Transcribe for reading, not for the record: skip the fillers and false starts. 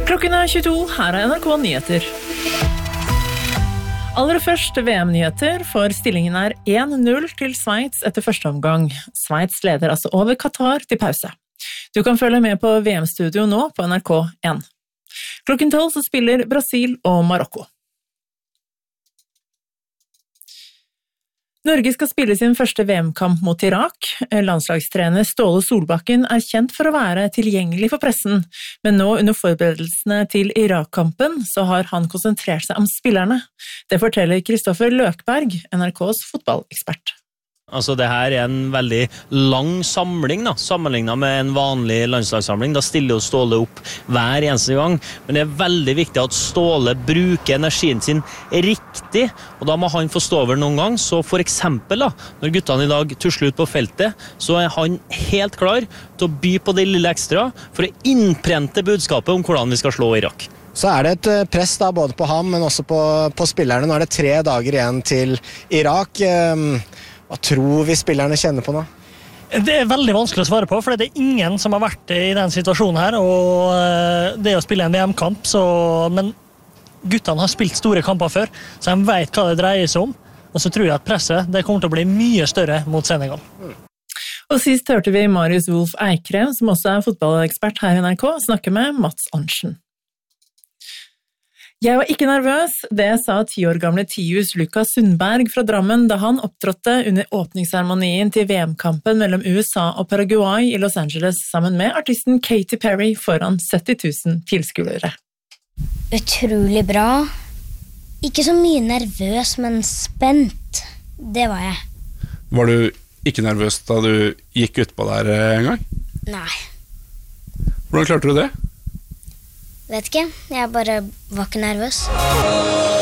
Klokken 22, her NRK Nyheter. Aller først VM-nyheter, for stillingen 1-0 til Sveits etter første omgang. Sveits leder altså over Qatar til pause. Du kan følge med på VM-studio nå på NRK1. Klokken 12 så spiller Brasil og Marokko. Norge skal spille sin første VM-kamp mot Irak. Landslagstrener Ståle Solbakken kjent for å være tilgjengelig for pressen, men nå under forberedelsene til Irak-kampen så har han konsentrert seg om spillerne. Det forteller Kristoffer Løkberg, NRKs fotballekspert. Altså det her en veldig lang samling sammenlignet med en vanlig landslagssamling. Da stiller jo Ståle opp hver eneste gang, men det veldig viktig at Ståle bruker energien sin riktig, og da må han få stå over noen gang. Så for eksempel når guttene i dag tusler ut på feltet, så han helt klar til å by på det lille ekstra for å innprente budskapet om hvordan vi skal slå Irak. Så det et press da, både på ham, men også på spillerne. Nå det 3 dager igjen til Irak. Hva tror vi spillerne kjenner på nå? Det veldig vanskelig å svare på, for det ingen som har vært i den situasjonen her, og det å spille en VM-kamp, men guttene har spilt store kamper før, så de vet hva det dreier seg om, og så tror jeg at presset det kommer til å bli mye større mot Senegal. Og sist hørte vi Marius Wolf Eikrem, som også fotballekspert her i NRK, snakke med Mats Arntzen. Jeg var ikke nervøs, det sa 10 år gamle Tius Lukas Sundberg fra Drammen da han opptrådte under åpningsseremonien til VM-kampen mellom USA og Paraguay i Los Angeles sammen med artisten Katy Perry foran 70 000 tilskuere. Utrolig bra. Ikke så mye nervøs, men spent. Det var jeg. Var du ikke nervøs da du gikk ut på der en gang? Nei. Hvordan klarte du det? Vet ikke, jeg bare var ikke nervøs.